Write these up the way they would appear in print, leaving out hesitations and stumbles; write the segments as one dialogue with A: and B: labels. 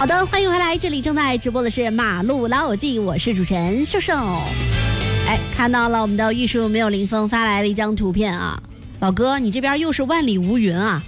A: 好的，欢迎回来，这里正在直播的是马路老友记，我是主持人瘦瘦。哎，看到了我们的玉树没有林峰发来了一张图片啊，老哥，你这边又是万里无云啊。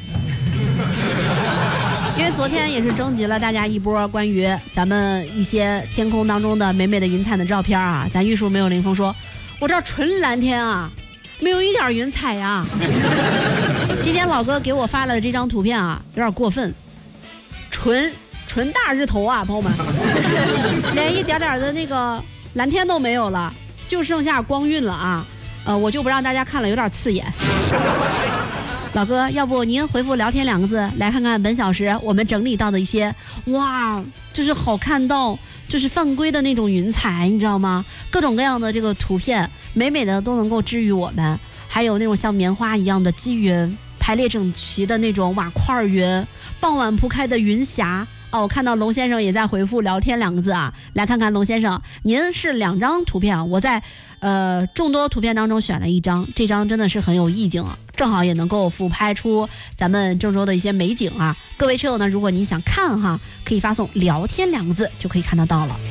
A: 因为昨天也是征集了大家一波关于咱们一些天空当中的美美的云彩的照片啊，咱玉树没有林峰说，我这纯蓝天啊，没有一点云彩呀。今天老哥给我发了这张图片啊，有点过分，纯大日头啊，朋友们，连一点点的那个蓝天都没有了，就剩下光晕了啊。我就不让大家看了，有点刺眼。老哥，要不您回复聊天2个字，来看看本小时我们整理到的一些，哇，就是好看到就是犯规的那种云彩，你知道吗？各种各样的这个图片，美美的都能够治愈我们。还有那种像棉花一样的积云，排列整齐的那种瓦块云，傍晚铺开的云霞。哦，我看到龙先生也在回复聊天2个字啊，来看看龙先生，您是2张图片啊，我在众多图片当中选了一张，这张真的是很有意境啊，正好也能够俯拍出咱们郑州的一些美景啊。各位车友呢，如果你想看哈，可以发送聊天2个字就可以看得到了。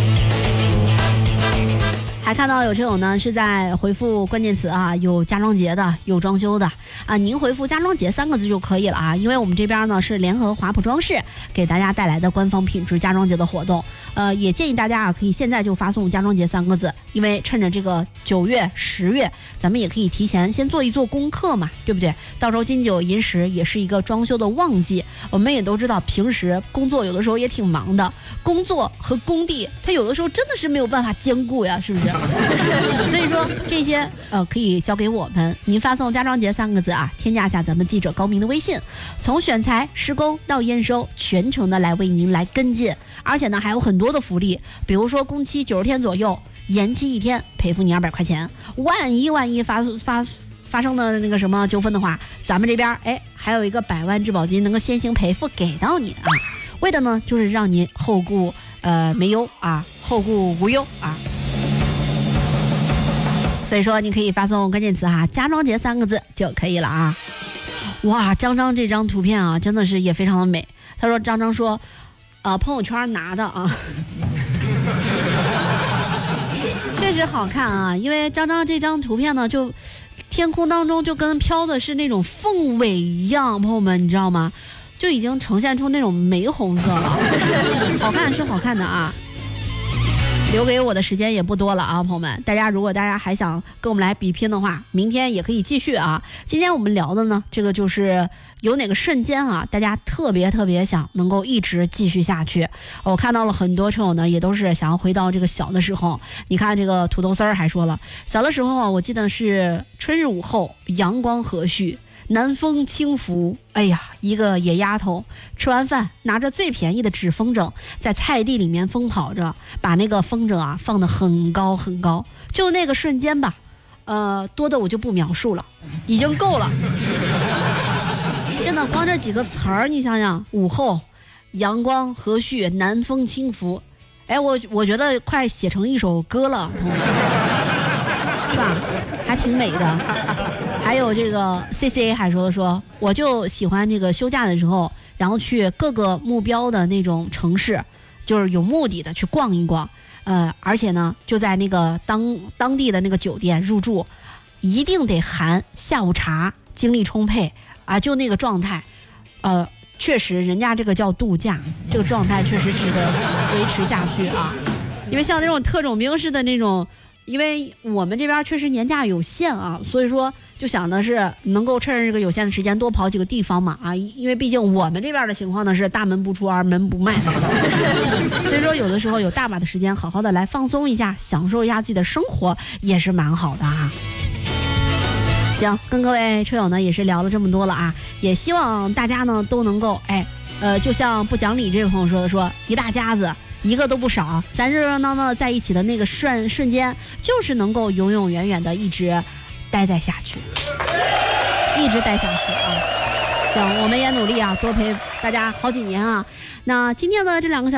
A: 还看到有车友呢是在回复关键词啊，有家装节的，有装修的啊，您回复家装节3个字就可以了啊，因为我们这边呢是联合华普装饰给大家带来的官方品质家装节的活动，也建议大家啊可以现在就发送家装节3个字，因为趁着这个9月10月，咱们也可以提前先做一做功课嘛，对不对？到时候金九银十也是一个装修的旺季，我们也都知道平时工作有的时候也挺忙的，工作和工地它有的时候真的是没有办法兼顾呀，是不是？所以说这些可以交给我们，您发送家装节3个字啊，添加下咱们记者高明的微信，从选材施工到验收全程的来为您来跟进，而且呢还有很多的福利，比如说工期90天左右，延期1天赔付你200块钱，万一发生的那个什么纠纷的话，咱们这边还有一个100万质保金能够先行赔付给到你啊，为的呢就是让您后顾没忧啊，后顾无忧啊。所以说你可以发送关键词哈，家装节3个字就可以了啊。哇，张张这张图片啊真的是也非常的美，他说张张说朋友圈拿的啊确实好看啊，因为张张这张图片呢就天空当中就跟飘的是那种凤尾一样，朋友们你知道吗？就已经呈现出那种玫红色了好看是好看的啊。留给我的时间也不多了啊，朋友们，如果大家还想跟我们来比拼的话，明天也可以继续啊。今天我们聊的呢，这个就是有哪个瞬间啊，大家特别想能够一直继续下去。我看到了很多车友呢，也都是想要回到这个小的时候。你看这个土豆丝儿还说了，小的时候啊，我记得是春日午后，阳光和煦，南风轻拂，哎呀，一个野丫头吃完饭拿着最便宜的纸风筝在菜地里面疯跑着，把那个风筝啊放得很高很高，就那个瞬间吧，多的我就不描述了，已经够了真的光这几个词儿你想想，午后阳光和煦，南风轻拂，我觉得快写成一首歌了，朋友们是吧？还挺美的。还有这个 CCA 还说我就喜欢这个休假的时候，然后去各个目标的那种城市，就是有目的的去逛一逛，而且呢就在那个当地的那个酒店入住，一定得含下午茶，精力充沛啊，就那个状态，确实人家这个叫度假，这个状态确实值得维持下去啊。因为像那种特种兵式的那种，因为我们这边确实年假有限啊，所以说就想的是能够趁着这个有限的时间多跑几个地方嘛啊，因为毕竟我们这边的情况呢是大门不出二门不迈所以说有的时候有大把的时间好好的来放松一下，享受一下自己的生活也是蛮好的啊。行，跟各位车友呢也是聊了这么多了啊，也希望大家呢都能够就像不讲理这位朋友说的，说一大家子一个都不少，咱热热闹闹在一起的那个瞬间，就是能够永永远远的一直待在下去，一直待下去啊！行，我们也努力啊，多陪大家好几年啊。那今天的这2个小时